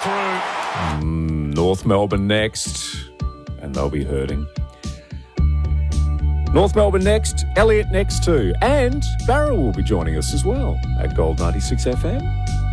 through. North Melbourne next, and they'll be hurting. North Melbourne next, Elliot next too, and Barrow will be joining us as well at Gold 96 FM.